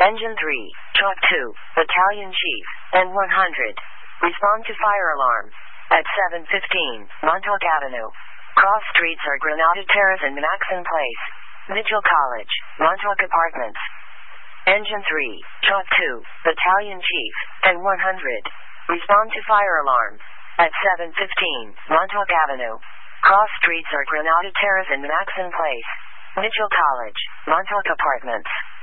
Engine 3, Truck 2, Battalion Chief, N100. Respond to fire alarm. At 7:15, Montauk Avenue. Cross streets are Granada Terrace and Maxon Place. Mitchell College, Montauk Apartments. Engine 3, Truck 2, Battalion Chief, N100. Respond to fire alarm. At 7:15, Montauk Avenue. Cross streets are Granada Terrace and Maxon Place. Mitchell College, Montauk Apartments.